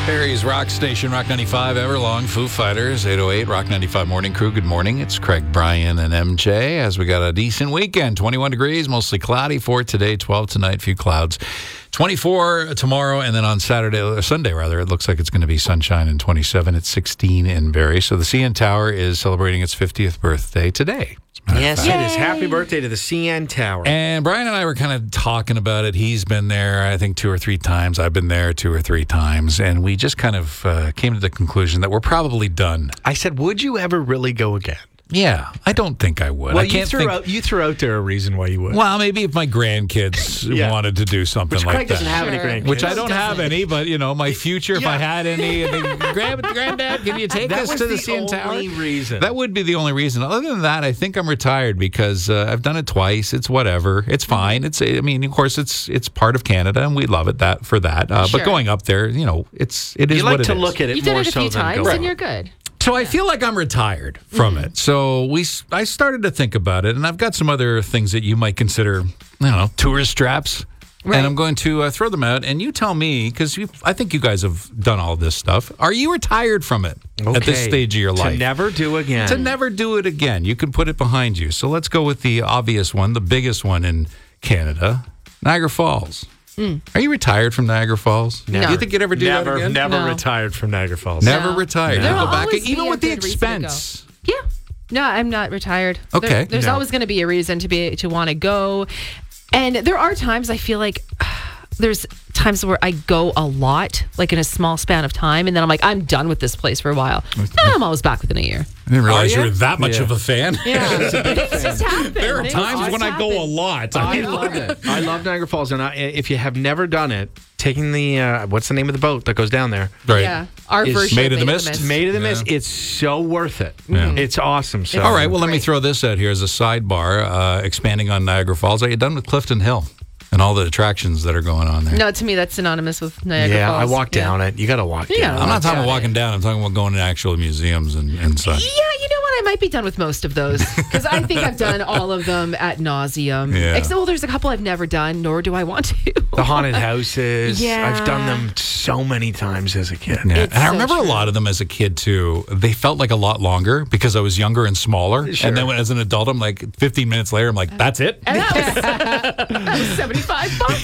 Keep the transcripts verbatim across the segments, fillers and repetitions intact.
Perry's Rock Station, Rock ninety-five, Everlong, Foo Fighters, eight oh eight, Rock ninety-five Morning Crew. Good morning. It's Craig, Brian, and M J as we got a decent weekend. twenty-one degrees, mostly cloudy for today, twelve tonight, few clouds. twenty-four tomorrow, and then on Saturday, or Sunday rather, it looks like it's going to be sunshine and twenty-seven. It's sixteen in Barrie. So the C N Tower is celebrating its fiftieth birthday today. Yes, it is. Happy birthday to the C N Tower. And Brian and I were kind of talking about it. He's been there, I think, two or three times. I've been there two or three times. And we just kind of uh, came to the conclusion that we're probably done. I said, would you ever really go again? Yeah, I don't think I would. Well, I can't you, threw think... out, you threw out there a reason why you would. Well, maybe if my grandkids yeah. wanted to do something Which like Craig that. doesn't have Sure. any grandkids. Which I don't Doesn't. have any, but, you know, my future, if Yeah. I had any, and they, Grand, Granddad, can you take that us was to the, the C N Tower? only reason. That would be the only reason. Other than that, I think I'm retired because uh, I've done it twice. It's whatever. It's fine. It's. I mean, of course, it's it's part of Canada, and we love it that for that. Uh, Sure. But going up there, you know, it's it is you what like it to is. look at it You've done more it a so few than times, go. and you're good. So I feel like I'm retired from Mm-hmm. it. So we, I started to think about it, and I've got some other things that you might consider, I don't know, tourist traps. Right. And I'm going to uh, throw them out, and you tell me, because I think you guys have done all this stuff. Are you retired from it at this Okay. stage of your To life? never do again. To never do it again. You can put it behind you. So let's go with the obvious one, the biggest one in Canada, Niagara Falls. Mm. Are you retired from Niagara Falls? No. Do you think you'd ever do never, that again? never No. retired from Niagara Falls. Never No. retired. There'll You go back, always even be a with the good reason to go. expense. Yeah. No, I'm not retired. Okay. There- there's No. always going to be a reason to be to want to go. And there are times I feel like there's times where I go a lot, like in a small span of time, and then I'm like, I'm done with this place for a while. And I'm always back within a year. I didn't realize Are you you? were that much Yeah. of a fan. Yeah. It's just happened. There are It's times just when I go a happened. lot. I love it. I love Niagara Falls. And I, if you have never done it, taking the, uh, what's the name of the boat that goes down there? Right. Yeah. Our Is version Made of the Mist? Made of the Yeah. Mist. It's so worth it. Yeah. It's awesome. So. All right, well, let me Great. throw this out here as a sidebar, uh, expanding on Niagara Falls. Are you done with Clifton Hill and all the attractions that are going on there? No, to me, that's synonymous with Niagara Yeah, Falls. I walked Yeah. down it. You got to walk Yeah. down I'm not talking Yeah. about walking down. I'm talking about going to actual museums and, and such. Yeah, you know what? I might be done with most of those because I think I've done all of them at nauseum. Yeah. Except, well, there's a couple I've never done, nor do I want to. The haunted houses. Yeah. I've done them so many times as a kid. Yeah. It's And I so remember a true. lot of them as a kid, too. They felt like a lot longer because I was younger and smaller. Sure. And then when, as an adult, I'm like, fifteen minutes later, I'm like, that's it? And that was, that was seventy-five bucks.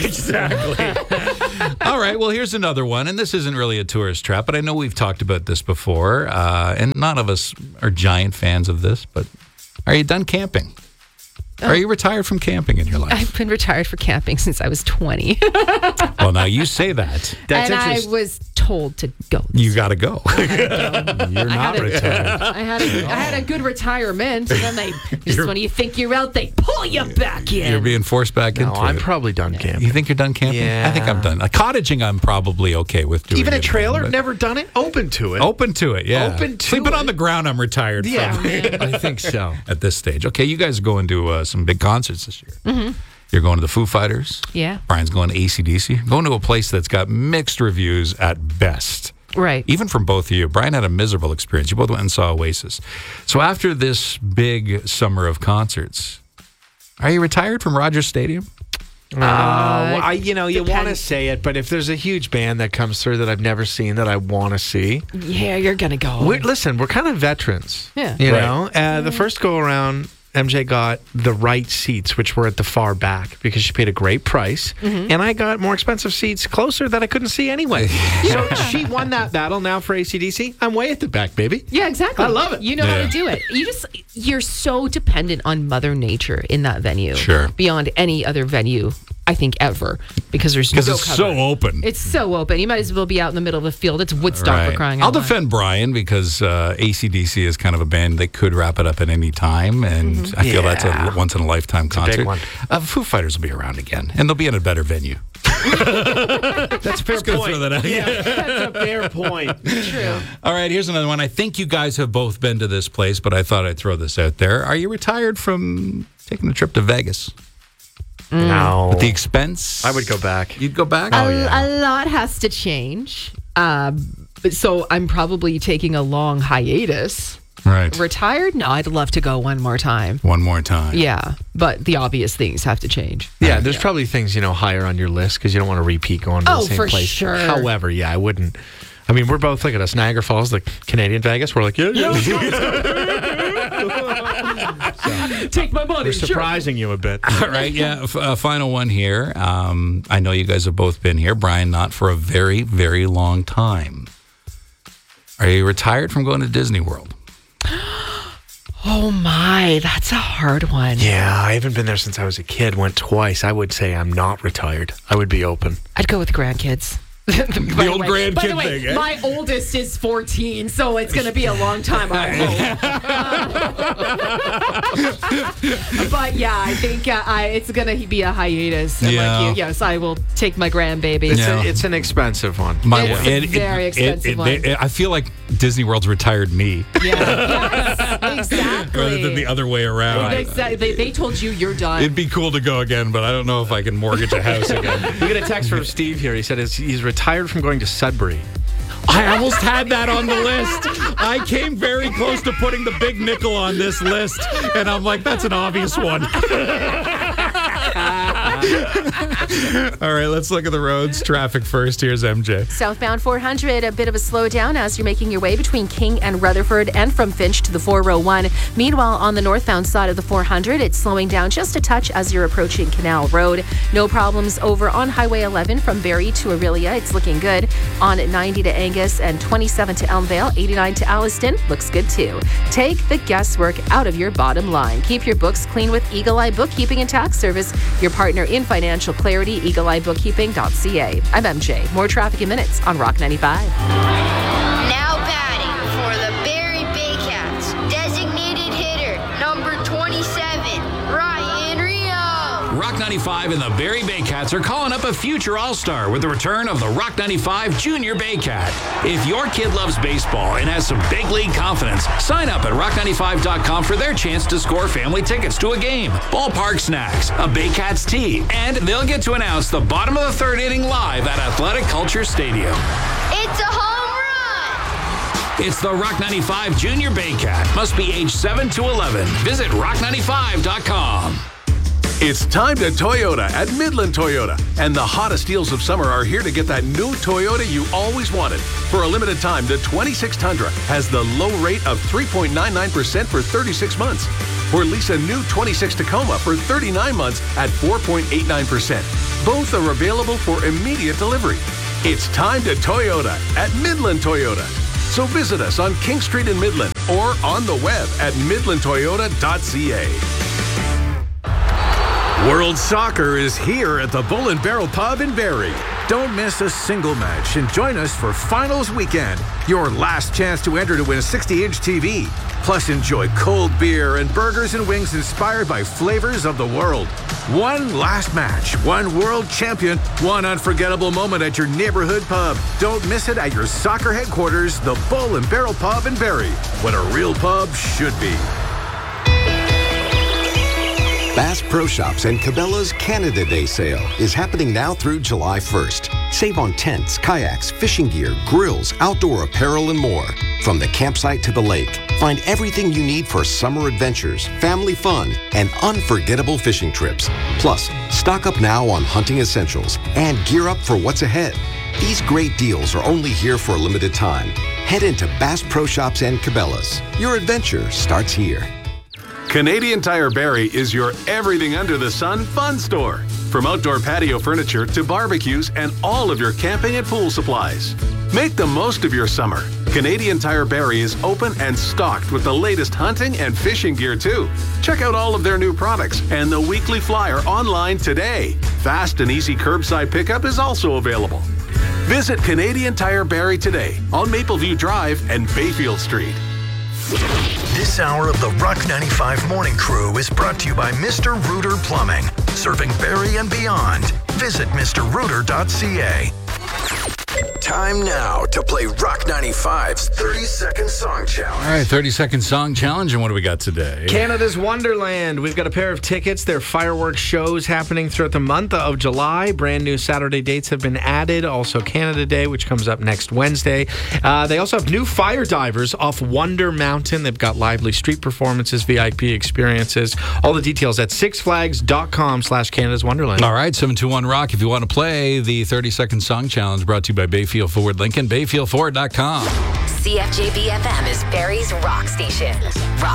Exactly. All right, well, here's another one, and this isn't really a tourist trap, but I know we've talked about this before, uh, and none of us are giant fans of this, but are you done camping? Are you retired from camping in your life? I've been retired for camping since I was twenty. Well, now you say that. That's and I interesting. was told to go. You got to go. You're I not had a- retired. I had a, I had a good retirement, and then they just when you think you're out, they pull you back in. You're being forced back No, into I'm it. probably done You camping. think you're done camping? I think I'm Yeah. done. Uh, cottaging, I'm probably okay with doing. Even a it again, trailer? but- Never done it? Open to it. Open to it, yeah. Open to Sleeping it. on the ground, I'm retired Yeah, from I think so. at this stage. Okay, you guys are going to uh, some big concerts this year. Mm-hmm. You're going to the Foo Fighters. Yeah. Brian's going to A C D C. Going to a place that's got mixed reviews at best. Right. Even from both of you. Brian had a miserable experience. You both went and saw Oasis. So after this big summer of concerts, are you retired from Rogers Stadium? Uh, well, I, you know, you depends. want to say it, but if there's a huge band that comes through that I've never seen that I want to see, Yeah, you're gonna go. we're, listen, we're kind of veterans. Yeah. You Right. know, uh, the first go around, M J got the right seats, which were at the far back because she paid a great price, Mm-hmm. and I got more expensive seats closer that I couldn't see anyway. So she won that battle. Now for A C D C, I'm way at the back, baby. Yeah, exactly. I love it. You know how Yeah. to do it. You just you're so dependent on Mother Nature in that venue. Sure. Beyond any other venue, I think ever, because there's no Because it's cover. so open. It's so open. You might as well be out in the middle of the field. It's Woodstock Right. for crying I'll out loud. defend Brian because uh, A C D C is kind of a band that could wrap it up at any time, and I feel that's Yeah. a once in a lifetime concert. big one. Uh, Foo Fighters will be around again, and they'll be in a better venue. That's a fair gonna point. throw that out. Yeah, that's a fair point. True. All right, here's another one. I think you guys have both been to this place, but I thought I'd throw this out there. Are you retired from taking a trip to Vegas? No, With the expense? I would go back. You'd go back? Oh, a, yeah. a lot has to change. Um, but so I'm probably taking a long hiatus. Right. Retired? No, I'd love to go one more time. One more time. Yeah, but the obvious things have to change. Yeah, there's probably things, you know, higher on your list because you don't want to repeat going to Oh, the same for place. sure. However, yeah, I wouldn't I mean, we're both looking at us, Niagara Falls, the Canadian Vegas. We're like, yeah, yeah. So, take my money. We're surprising sure. you a bit. All right, yeah. F- uh, final one here. Um, I know you guys have both been here. Brian, not for a very, very long time. Are you retired from going to Disney World? Oh my, that's a hard one. Yeah, I haven't been there since I was a kid. Went twice. I would say I'm not retired. I would be open. I'd go with grandkids. the, the old grandkid By the way, thing, eh? My oldest is fourteen, so it's going to be a long time. I hope. But yeah, I think uh, I, it's going to be a hiatus. And Yeah. Like you, yes, I will take my grandbaby. It's, Yeah. a, it's an expensive one. My, It's a very expensive one. they- I feel like Disney World's retired me Yeah. Yes, exactly. rather than the other way around. Exactly. They, they told you you're done. It'd be cool to go again, but I don't know if I can mortgage a house again. We get a text from Steve here. He said he's, he's retired from going to Sudbury. I almost had that on the list. I came very close to putting the big nickel on this list, and I'm like, that's an obvious one. All right, let's look at the roads. Traffic first. Here's M J. Southbound four hundred, a bit of a slowdown as you're making your way between King and Rutherford and from Finch to the four oh one. Meanwhile, on the northbound side of the four hundred, it's slowing down just a touch as you're approaching Canal Road. No problems over on Highway eleven from Barrie to Aurelia. It's looking good. On ninety to Angus and twenty-seven to Elmvale, eighty-nine to Alliston. Looks good too. Take the guesswork out of your bottom line. Keep your books clean with Eagle Eye Bookkeeping and Tax Service, your partner in financial clarity, eagle eye bookkeeping dot c a. I'm M J. More traffic in minutes on Rock ninety-five. Now batting for the Barrie Baycats, designated hitter number twenty-seven, Ryan Rio. Rock ninety-five and the Barrie Baycats are calling up a future All-Star with the return of the Rock ninety-five Junior Baycat. If your kid loves baseball and has some big league confidence, sign up at rock ninety-five dot com for their chance to score family tickets to a game, ballpark snacks, a Baycats tee, and they'll get to announce the bottom of the third inning live at Athletic Culture Stadium. It's a home run! It's the Rock ninety-five Junior Baycat. Must be age seven to eleven. Visit rock ninety-five dot com. It's time to Toyota at Midland Toyota. And the hottest deals of summer are here to get that new Toyota you always wanted. For a limited time, the twenty-six Tundra has the low rate of three point nine nine percent for thirty-six months. Or lease a new twenty-six Tacoma for thirty-nine months at four point eight nine percent. Both are available for immediate delivery. It's time to Toyota at Midland Toyota. So visit us on King Street in Midland or on the web at midland toyota dot c a. World Soccer is here at the Bull and Barrel Pub in Barrie. Don't miss a single match and join us for Finals Weekend, your last chance to enter to win a sixty inch T V. Plus, enjoy cold beer and burgers and wings inspired by flavors of the world. One last match, one world champion, one unforgettable moment at your neighborhood pub. Don't miss it at your soccer headquarters, the Bull and Barrel Pub in Barrie, what a real pub should be. Bass Pro Shops and Cabela's Canada Day sale is happening now through July first. Save on tents, kayaks, fishing gear, grills, outdoor apparel, and more. From the campsite to the lake, find everything you need for summer adventures, family fun, and unforgettable fishing trips. Plus, stock up now on hunting essentials and gear up for what's ahead. These great deals are only here for a limited time. Head into Bass Pro Shops and Cabela's. Your adventure starts here. Canadian Tire Barrie is your everything under the sun fun store. From outdoor patio furniture to barbecues and all of your camping and pool supplies. Make the most of your summer. Canadian Tire Barrie is open and stocked with the latest hunting and fishing gear too. Check out all of their new products and the weekly flyer online today. Fast and easy curbside pickup is also available. Visit Canadian Tire Barrie today on Mapleview Drive and Bayfield Street. This hour of the Rock ninety-five Morning Crew is brought to you by Mister Rooter Plumbing, serving Barrie and beyond. Visit mister rooter dot c a. Time now to play Rock ninety-five's thirty second Song Challenge. All right, thirty second Song Challenge. And what do we got today? Canada's Wonderland. We've got a pair of tickets. There are fireworks shows happening throughout the month of July. Brand new Saturday dates have been added. Also Canada Day, which comes up next Wednesday. Uh, they also have new fire divers off Wonder Mountain. They've got lively street performances, V I P experiences. All the details at sixflags.com slash Canada's Wonderland. All right, seven two one Rock. If you want to play the thirty second Song Challenge brought to you by Bayfield Bayfield Ford Lincoln, bayfield ford dot com. C F J B F M is Barrie's rock station. Rock